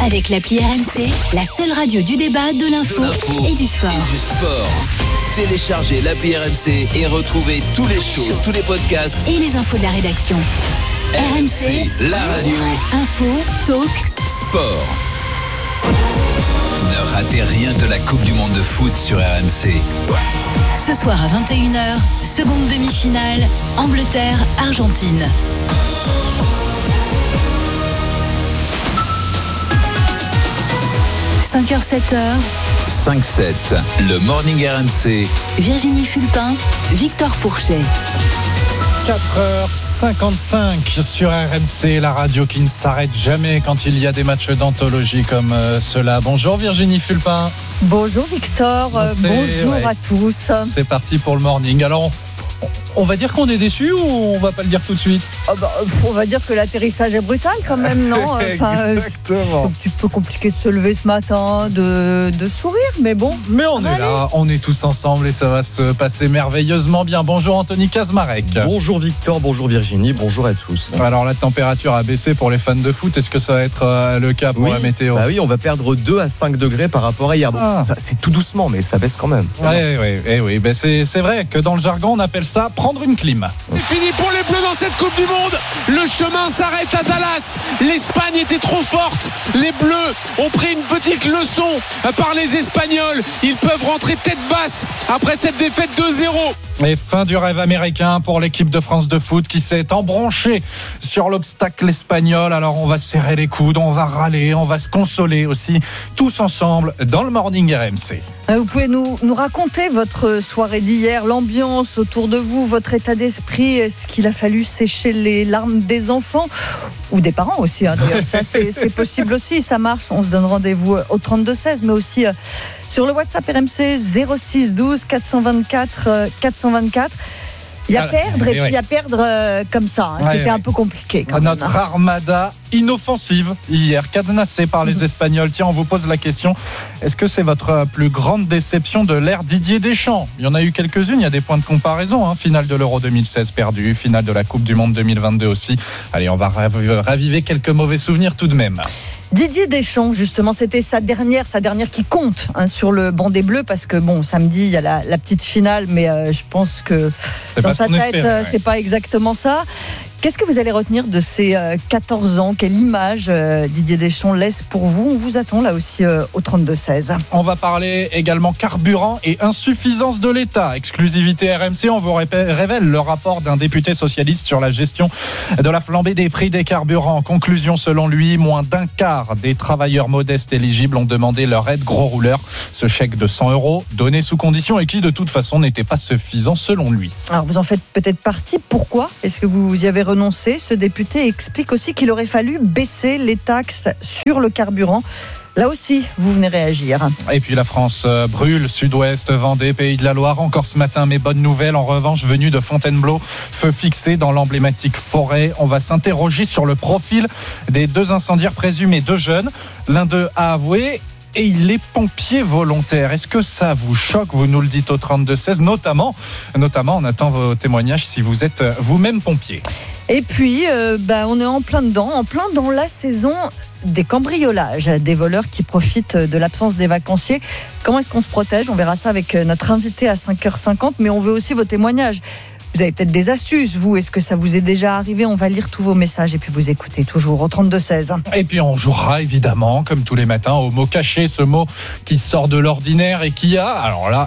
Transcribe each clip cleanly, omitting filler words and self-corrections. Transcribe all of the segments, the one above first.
Avec l'appli RMC, la seule radio du débat, de l'info et du sport. Téléchargez l'appli RMC et retrouvez tous les shows, tous les podcasts et les infos de la rédaction. RMC, la radio. Info, talk, sport. Ne ratez rien de la Coupe du Monde de foot sur RMC. Ce soir à 21h, seconde demi-finale, Angleterre-Argentine. 5h, 7h. 5-7, le Morning RMC. Virginie Fulpin, Victor Pourchet. 4h55 sur RMC, la radio qui ne s'arrête jamais quand il y a des matchs d'anthologie comme cela. Bonjour Virginie Fulpin. Bonjour Victor, bonjour à tous. C'est parti pour le morning. Alors, on va dire qu'on est déçus ou on va pas le dire tout de suite? On va dire que l'atterrissage est brutal quand même, non? Exactement. C'est un petit peu compliqué de se lever ce matin, de sourire, mais bon. Mais on est là, on est tous ensemble et ça va se passer merveilleusement bien. Bonjour Anthony Kazmarek. Bonjour Victor, bonjour Virginie, bonjour à tous. Alors la température a baissé pour les fans de foot, est-ce que ça va être le cas pour la météo? Bah oui, on va perdre 2 à 5 degrés par rapport à hier, donc c'est tout doucement, mais ça baisse quand même. Oui, ben c'est vrai que dans le jargon on appelle ça prendre une clim. C'est fini pour les Bleus dans cette Coupe du Monde. Le chemin s'arrête à Dallas. L'Espagne était trop forte. Les Bleus ont pris une petite leçon par les Espagnols. Ils peuvent rentrer tête basse après cette défaite 2-0. Et fin du rêve américain pour l'équipe de France de foot qui s'est embranchée sur l'obstacle espagnol. Alors on va serrer les coudes, on va râler, on va se consoler aussi, tous ensemble dans le Morning RMC. Vous pouvez nous raconter votre soirée d'hier, l'ambiance autour de vous, votre état d'esprit, est-ce qu'il a fallu sécher les larmes des enfants ou des parents aussi, d'ailleurs. Ça c'est possible aussi, ça marche. On se donne rendez-vous au 32-16, mais aussi sur le WhatsApp RMC 06 12 424 424. Il y a perdre et puis il y a perdre comme ça. C'était un peu compliqué quand Notre même. armada inoffensive hier, cadenassée par les Espagnols. Tiens, on vous pose la question, est-ce que c'est votre plus grande déception de l'ère Didier Deschamps? Il y en a eu quelques-unes, il y a des points de comparaison. Finale de l'Euro 2016 perdue, finale de la Coupe du Monde 2022 aussi. Allez, on va raviver quelques mauvais souvenirs tout de même. Didier Deschamps, justement, c'était sa dernière qui compte sur le banc des Bleus, parce que samedi il y a la petite finale, mais je pense que dans sa tête c'est pas exactement ça. Qu'est-ce que vous allez retenir de ces 14 ans? Quelle image Didier Deschamps laisse pour vous? On vous attend là aussi au 32-16. On va parler également carburant et insuffisance de l'État. Exclusivité RMC, on vous révèle le rapport d'un député socialiste sur la gestion de la flambée des prix des carburants. En conclusion, selon lui, moins d'un quart des travailleurs modestes éligibles ont demandé leur aide gros rouleur. Ce chèque de 100 € donné sous condition et qui de toute façon n'était pas suffisant selon lui. Alors vous en faites peut-être partie. Pourquoi est-ce que vous y avez renoncé? Ce député explique aussi qu'il aurait fallu baisser les taxes sur le carburant. Là aussi, vous venez réagir. Et puis la France brûle, Sud-Ouest, Vendée, Pays de la Loire, encore ce matin. Mais bonne nouvelle, en revanche, venue de Fontainebleau, feu fixé dans l'emblématique forêt. On va s'interroger sur le profil des 2 incendiaires présumés, 2 jeunes. L'un d'eux a avoué, et il est pompier volontaire. Est-ce que ça vous choque? Vous nous le dites au 32-16, notamment, on attend vos témoignages si vous êtes vous-même pompier. Et puis, on est en plein dans la saison des cambriolages, des voleurs qui profitent de l'absence des vacanciers. Comment est-ce qu'on se protège? On verra ça avec notre invité à 5h50, mais on veut aussi vos témoignages. Vous avez peut-être des astuces, vous. Est-ce que ça vous est déjà arrivé? On va lire tous vos messages et puis vous écoutez toujours au 32-16. Et puis on jouera évidemment, comme tous les matins, au mot caché, ce mot qui sort de l'ordinaire et qui a, alors là,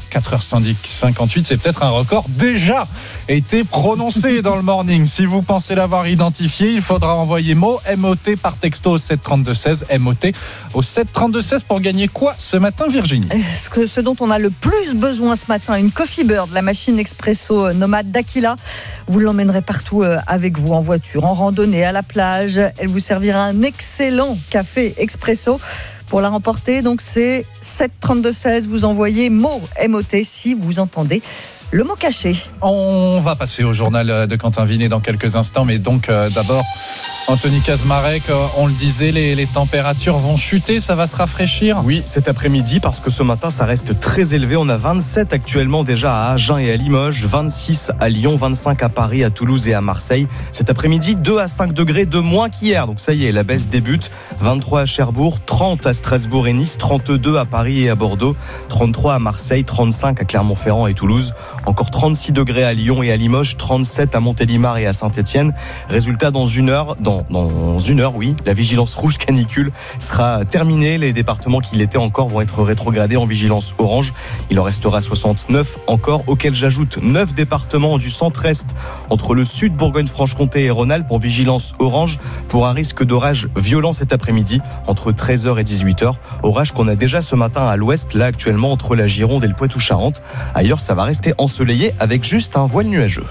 4h58, c'est peut-être un record, déjà été prononcé dans le morning. Si vous pensez l'avoir identifié, il faudra envoyer mot MOT par texto au 732-16, MOT au 732-16 pour gagner quoi ce matin, Virginie? Ce dont on a le plus besoin ce matin, une Coffee Bird, la machine expresso nomade d'Aki. Vous l'emmènerez partout avec vous, en voiture, en randonnée, à la plage. Elle vous servira un excellent café expresso. Pour la remporter, donc c'est 732-16. Vous envoyez mot MOT si vous entendez le mot caché. On va passer au journal de Quentin Vinet dans quelques instants, mais donc d'abord Anthony Kazmarek, on le disait, les températures vont chuter, ça va se rafraîchir? Oui, cet après-midi, parce que ce matin, ça reste très élevé. On a 27 actuellement déjà à Agen et à Limoges, 26 à Lyon, 25 à Paris, à Toulouse et à Marseille. Cet après-midi, 2 à 5 degrés de moins qu'hier. Donc ça y est, la baisse débute. 23 à Cherbourg, 30 à Strasbourg et Nice, 32 à Paris et à Bordeaux, 33 à Marseille, 35 à Clermont-Ferrand et Toulouse. Encore 36 degrés à Lyon et à Limoges, 37 à Montélimar et à Saint-Etienne. Résultat dans une heure, oui, la vigilance rouge canicule sera terminée. Les départements qui l'étaient encore vont être rétrogradés en vigilance orange. Il en restera 69 encore, auxquels j'ajoute 9 départements du centre-est entre le sud Bourgogne-Franche-Comté et Rhône-Alpes en vigilance orange pour un risque d'orage violent cet après-midi entre 13h et 18h. Orage qu'on a déjà ce matin à l'ouest, là actuellement entre la Gironde et le Poitou-Charentes. Ailleurs, ça va rester ensoleillé avec juste un voile nuageux.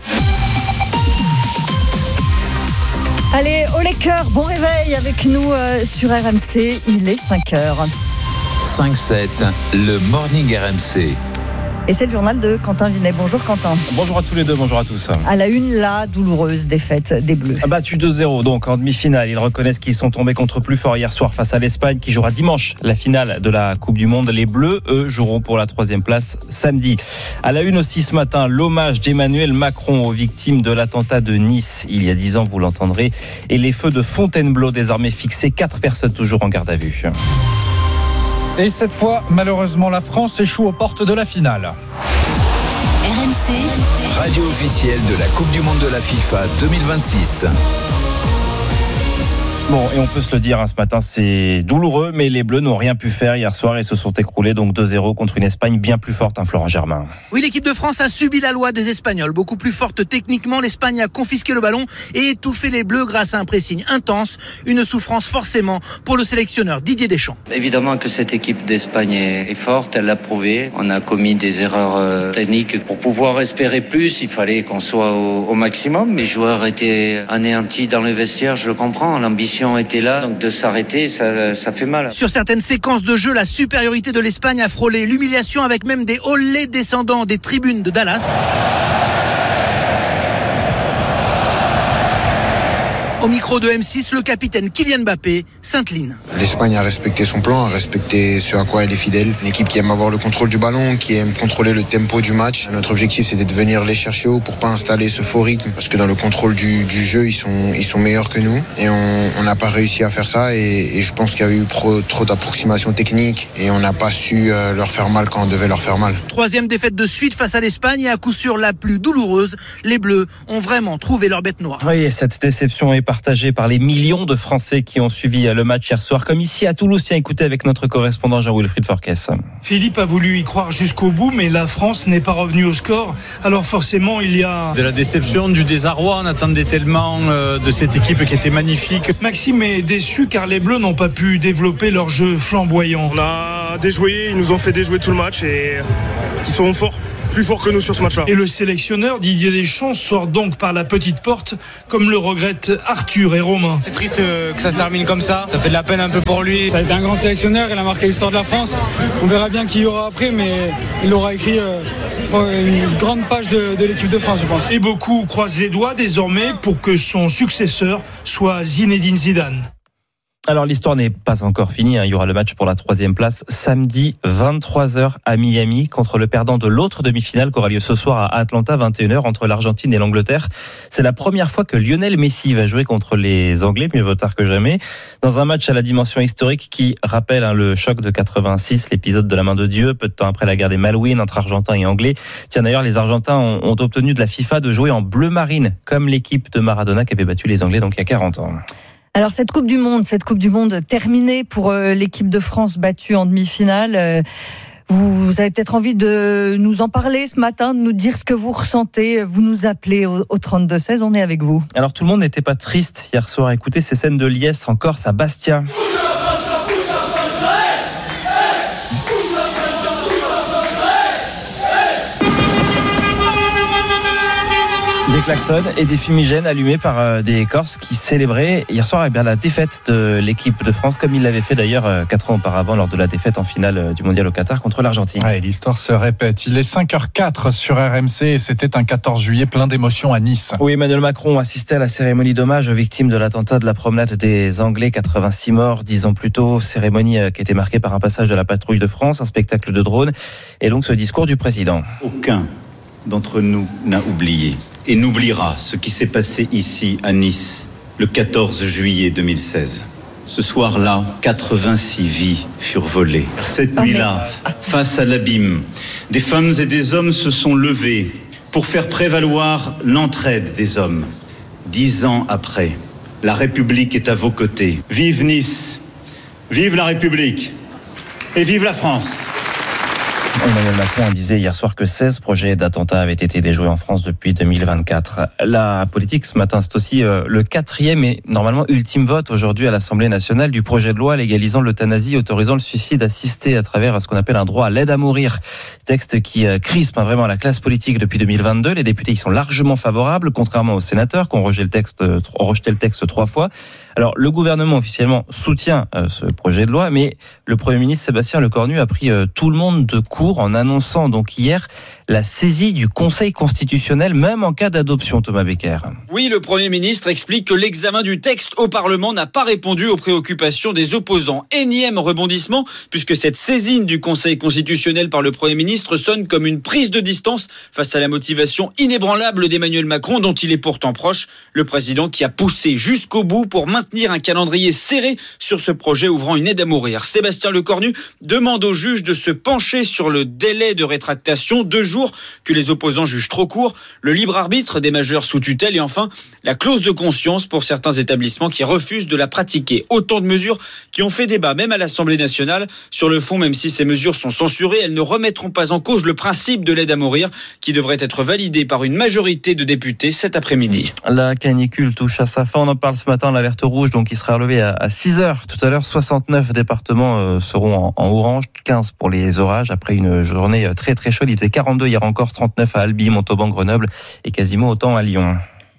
Allez, au Lakers, bon réveil avec nous sur RMC, il est 5h. 5-7, le Morning RMC. Et c'est le journal de Quentin Vinet. Bonjour Quentin. Bonjour à tous les deux, bonjour à tous. À la une, la douloureuse défaite des Bleus. Battu 2-0 donc en demi-finale. Ils reconnaissent qu'ils sont tombés contre plus fort hier soir face à l'Espagne qui jouera dimanche la finale de la Coupe du Monde. Les Bleus, eux, joueront pour la 3e place samedi. À la une aussi ce matin, l'hommage d'Emmanuel Macron aux victimes de l'attentat de Nice il y a 10 ans, vous l'entendrez. Et les feux de Fontainebleau désormais fixés, 4 personnes toujours en garde à vue. Et cette fois, malheureusement, la France échoue aux portes de la finale. RMC, Radio officielle de la Coupe du Monde de la FIFA 2026. Bon, et on peut se le dire, ce matin, c'est douloureux, mais les Bleus n'ont rien pu faire hier soir et se sont écroulés donc 2-0 contre une Espagne bien plus forte, Florent Germain. Oui, l'équipe de France a subi la loi des Espagnols. Beaucoup plus forte techniquement, l'Espagne a confisqué le ballon et étouffé les Bleus grâce à un pressing intense. Une souffrance forcément pour le sélectionneur Didier Deschamps. Évidemment que cette équipe d'Espagne est forte, elle l'a prouvé. On a commis des erreurs techniques. Pour pouvoir espérer plus, il fallait qu'on soit au maximum. Les joueurs étaient anéantis dans le vestiaire, je le comprends. L'ambition était là, donc de s'arrêter, ça fait mal. Sur certaines séquences de jeu, la supériorité de l'Espagne a frôlé l'humiliation avec même des olés descendants des tribunes de Dallas. Au micro de M6, le capitaine Kylian Mbappé s'incline. L'Espagne a respecté son plan, a respecté ce à quoi elle est fidèle. Une équipe qui aime avoir le contrôle du ballon, qui aime contrôler le tempo du match. Notre objectif, c'était de venir les chercher haut pour pas installer ce faux rythme. Parce que dans le contrôle du jeu, ils sont meilleurs que nous. Et on n'a pas réussi à faire ça. Et je pense qu'il y a eu trop d'approximations techniques. Et on n'a pas su leur faire mal quand on devait leur faire mal. 3e défaite de suite face à l'Espagne et à coup sûr la plus douloureuse. Les Bleus ont vraiment trouvé leur bête noire. Oui, et cette déception est partagée par les millions de Français qui ont suivi le match hier soir, comme ici à Toulouse. Tiens, écoutez avec notre correspondant Jean-Wilfried Forquès. Philippe a voulu y croire jusqu'au bout, mais la France n'est pas revenue au score. Alors forcément, il y a de la déception, du désarroi. On attendait tellement de cette équipe qui était magnifique. Maxime est déçu car les Bleus n'ont pas pu développer leur jeu flamboyant. On a déjoué, ils nous ont fait déjouer tout le match et ils sont forts. Plus fort que nous sur ce match-là. Et le sélectionneur Didier Deschamps sort donc par la petite porte, comme le regrettent Arthur et Romain. C'est triste que ça se termine comme ça fait de la peine un peu pour lui. Ça a été un grand sélectionneur, il a marqué l'histoire de la France. On verra bien qui y aura après, mais il aura écrit une grande page de l'équipe de France, je pense. Et beaucoup croisent les doigts désormais pour que son successeur soit Zinedine Zidane. Alors l'histoire n'est pas encore finie, il y aura le match pour la 3e place samedi 23h à Miami contre le perdant de l'autre demi-finale qui aura lieu ce soir à Atlanta 21h entre l'Argentine et l'Angleterre. C'est la première fois que Lionel Messi va jouer contre les Anglais, mieux vaut tard que jamais, dans un match à la dimension historique qui rappelle le choc de 86, l'épisode de la main de Dieu, peu de temps après la guerre des Malouines entre Argentins et Anglais. Tiens, d'ailleurs, les Argentins ont obtenu de la FIFA de jouer en bleu marine, comme l'équipe de Maradona qui avait battu les Anglais donc il y a 40 ans. Alors cette Coupe du Monde terminée pour l'équipe de France battue en demi-finale. Vous avez peut-être envie de nous en parler ce matin, de nous dire ce que vous ressentez. Vous nous appelez au 32-16, on est avec vous. Alors tout le monde n'était pas triste hier soir. Écoutez ces scènes de liesse en Corse à Bastia. Des klaxons et des fumigènes allumés par des Corses qui célébraient hier soir la défaite de l'équipe de France, comme il l'avait fait d'ailleurs 4 ans auparavant lors de la défaite en finale du Mondial au Qatar contre l'Argentine. Ouais, l'histoire se répète. Il est 5h04 sur RMC et c'était un 14 juillet plein d'émotions à Nice. Oui, Emmanuel Macron assistait à la cérémonie d'hommage aux victimes de l'attentat de la promenade des Anglais, 86 morts 10 ans plus tôt. Cérémonie qui était marquée par un passage de la patrouille de France, un spectacle de drones et donc ce discours du président. Aucun d'entre nous n'a oublié et n'oubliera ce qui s'est passé ici à Nice le 14 juillet 2016. Ce soir-là, 86 vies furent volées. Cette nuit-là, face à l'abîme, des femmes et des hommes se sont levés pour faire prévaloir l'entraide des hommes. 10 ans après, la République est à vos côtés. Vive Nice, vive la République et vive la France. Emmanuel Macron disait hier soir que 16 projets d'attentats avaient été déjoués en France depuis 2024. La politique ce matin, c'est aussi le 4e et normalement ultime vote aujourd'hui à l'Assemblée nationale du projet de loi légalisant l'euthanasie, autorisant le suicide assisté à travers ce qu'on appelle un droit à l'aide à mourir. Texte qui crispe vraiment la classe politique depuis 2022. Les députés y sont largement favorables, contrairement aux sénateurs qui ont rejeté le texte 3 fois. Alors le gouvernement officiellement soutient ce projet de loi, mais le Premier ministre Sébastien Lecornu a pris tout le monde de court en annonçant donc hier la saisie du Conseil constitutionnel, même en cas d'adoption, Thomas Becker. Oui, le Premier ministre explique que l'examen du texte au Parlement n'a pas répondu aux préoccupations des opposants. Énième rebondissement, puisque cette saisine du Conseil constitutionnel par le Premier ministre sonne comme une prise de distance face à la motivation inébranlable d'Emmanuel Macron, dont il est pourtant proche. Le président qui a poussé jusqu'au bout pour maintenir un calendrier serré sur ce projet ouvrant une aide à mourir. Sébastien Lecornu demande au juge de se pencher sur le délai de rétractation, 2 jours que les opposants jugent trop court, le libre arbitre des majeurs sous tutelle et enfin la clause de conscience pour certains établissements qui refusent de la pratiquer. Autant de mesures qui ont fait débat même à l'Assemblée nationale. Sur le fond, même si ces mesures sont censurées, elles ne remettront pas en cause le principe de l'aide à mourir qui devrait être validé par une majorité de députés cet après-midi. La canicule touche à sa fin. On en parle ce matin, l'alerte rouge donc qui sera relevée à 6h. Tout à l'heure, 69 départements seront en orange, 15 pour les orages après une journée très très chaude. Il faisait 42 hier encore, 39 à Albi, Montauban, Grenoble et quasiment autant à Lyon.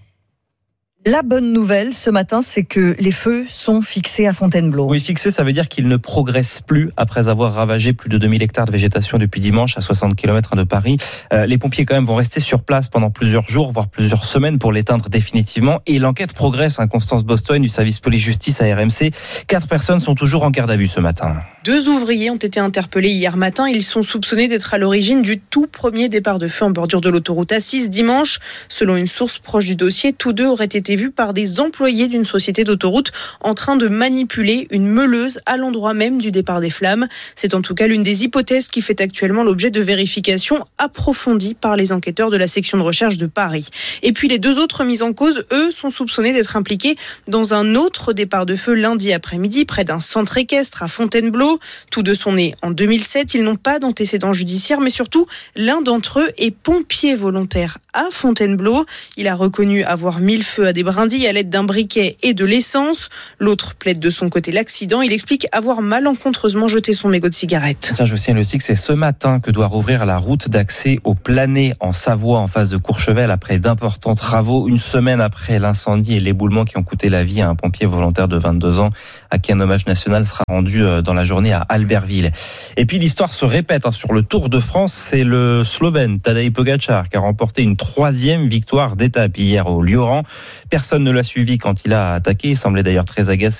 La bonne nouvelle ce matin, c'est que les feux sont fixés à Fontainebleau. Oui, fixés, ça veut dire qu'ils ne progressent plus après avoir ravagé plus de 2000 hectares de végétation depuis dimanche à 60 km de Paris. Les pompiers quand même vont rester sur place pendant plusieurs jours, voire plusieurs semaines pour l'éteindre définitivement. Et l'enquête progresse. Constance Bostogne du service police-justice à RMC. 4 personnes sont toujours en garde à vue ce matin. 2 ouvriers ont été interpellés hier matin. Ils sont soupçonnés d'être à l'origine du tout premier départ de feu en bordure de l'autoroute A6 dimanche. Selon une source proche du dossier, tous 2 auraient été vus par des employés d'une société d'autoroute en train de manipuler une meuleuse à l'endroit même du départ des flammes. C'est en tout cas l'une des hypothèses qui fait actuellement l'objet de vérifications approfondies par les enquêteurs de la section de recherche de Paris. Et puis les 2 autres mis en cause, eux, sont soupçonnés d'être impliqués dans un autre départ de feu lundi après-midi près d'un centre équestre à Fontainebleau. Tous 2 sont nés en 2007. Ils n'ont pas d'antécédents judiciaires, mais surtout, l'un d'entre eux est pompier volontaire à Fontainebleau. Il a reconnu avoir mis le feu à des brindilles à l'aide d'un briquet et de l'essence. L'autre plaide de son côté l'accident. Il explique avoir malencontreusement jeté son mégot de cigarette. Tiens, je signale aussi que c'est ce matin que doit rouvrir la route d'accès au Planet en Savoie, en face de Courchevel, après d'importants travaux. Une semaine après l'incendie et l'éboulement qui ont coûté la vie à un pompier volontaire de 22 ans, à qui un hommage national sera rendu dans la journée à Albertville. Et puis l'histoire se répète sur le Tour de France. C'est le Slovène Tadej Pogačar qui a remporté une 3e victoire d'étape hier au Lioran. Personne ne l'a suivi quand il a attaqué. Il semblait d'ailleurs très agacé.